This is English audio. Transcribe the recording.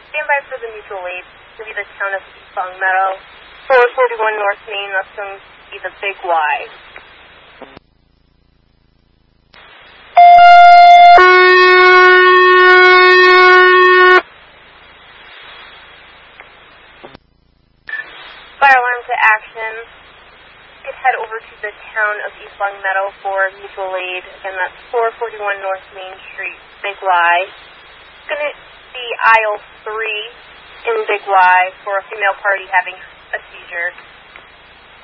stand by for the mutual aid to be the town of East Long Meadow. 441 North Main, that's going to be the Big Y. Fire alarm to action. You could head over to the town of East Long Meadow for mutual aid. Again, that's 441 North Main Street, Big Y. It's going to be aisle 3 in Big Y for a female party having a seizure.